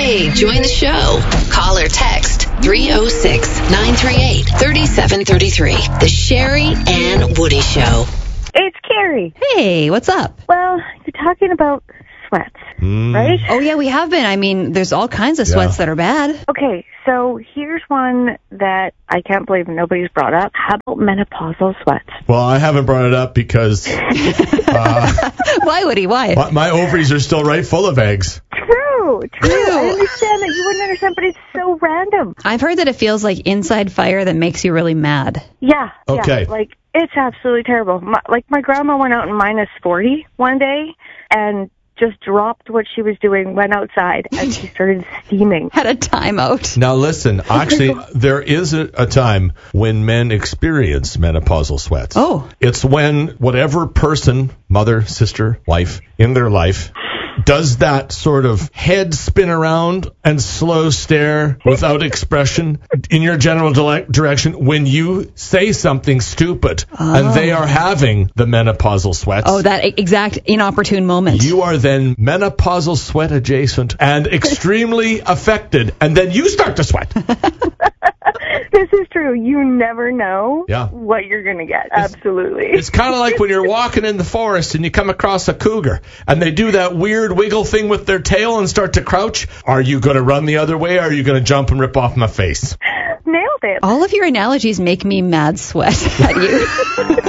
Hey, join the show. Call or text 306-938-3733. The Sherry and Woody Show. It's Carrie. Hey, what's up? Well, you're talking about sweats, right? Oh, yeah, we have been. I mean, there's all kinds of sweats that are bad. Okay, so here's one that I can't believe nobody's brought up. How about menopausal sweats? Well, I haven't brought it up because Why, Woody? Why? my ovaries are still right full of eggs. True. I understand that. You wouldn't understand, but it's so random. I've heard that it feels like inside fire that makes you really mad. Yeah. Okay. Yeah, like, it's absolutely terrible. My grandma went out in -40 one day and just dropped what she was doing, went outside, and she started steaming. Had a timeout. Now, listen, actually, there is a time when men experience menopausal sweats. Oh. It's when whatever person, mother, sister, wife, in their life, does that sort of head spin around and slow stare without expression in your general direction when you say something stupid and they are having the menopausal sweats. Oh, that exact inopportune moment. You are then menopausal sweat adjacent and extremely affected, and then you start to sweat. This is true. You never know Yeah. what you're going to get. Absolutely. It's kind of like when you're walking in the forest and you come across a cougar and they do that weird wiggle thing with their tail and start to crouch. Are you going to run the other way, or are you going to jump and rip off my face? Nailed it. All of your analogies make me mad sweat at you.